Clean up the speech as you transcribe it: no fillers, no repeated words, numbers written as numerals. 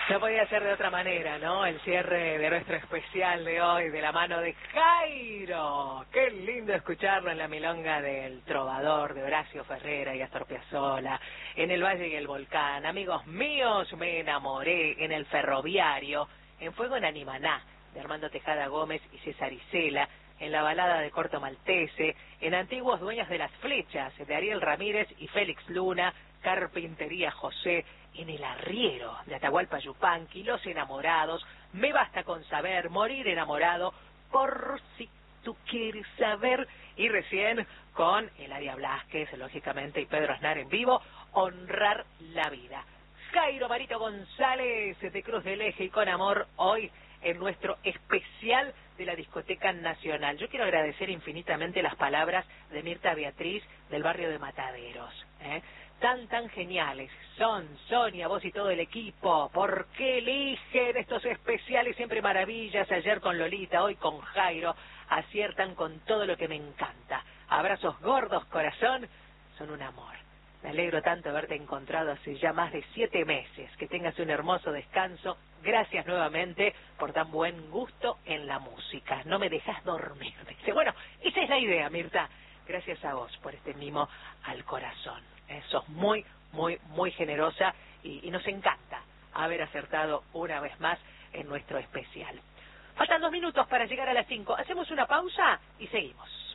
No podía ser de otra manera, ¿no? El cierre de nuestro especial de hoy de la mano de Jairo. Qué lindo escucharlo en la milonga del Trovador, de Horacio Ferrera y Astor Piazzolla, en el Valle y el Volcán. Amigos míos, me enamoré en el Ferroviario, en Fuego en Animaná, de Armando Tejada Gómez y César Isela, en la balada de Corto Maltese, en Antiguos Dueños de las Flechas, de Ariel Ramírez y Félix Luna, Carpintería José, en El Arriero, de Atahualpa Yupanqui, Los Enamorados, Me Basta con Saber, Morir Enamorado, Por si tú quieres saber, y recién con Eladia Blasquez, lógicamente, y Pedro Aznar en vivo, Honrar la Vida. Jairo Marito González, de Cruz del Eje y Con Amor, hoy en nuestro especial de la Discoteca Nacional. Yo quiero agradecer infinitamente las palabras de Mirta Beatriz del barrio de Mataderos, tan geniales son, Sonia, vos y todo el equipo. ¿Por qué eligen estos especiales? Siempre maravillas. Ayer con Lolita, hoy con Jairo. Aciertan con todo lo que me encanta. Abrazos gordos, corazón. Son un amor. Me alegro tanto de haberte encontrado hace ya más de 7 meses. Que tengas un hermoso descanso. Gracias nuevamente por tan buen gusto en la música. No me dejas dormir. Dice, bueno, esa es la idea, Mirta. Gracias a vos por este mimo al corazón. Sos muy generosa y nos encanta haber acertado una vez más en nuestro especial. Faltan 2 minutos para llegar a las 5. Hacemos una pausa y seguimos.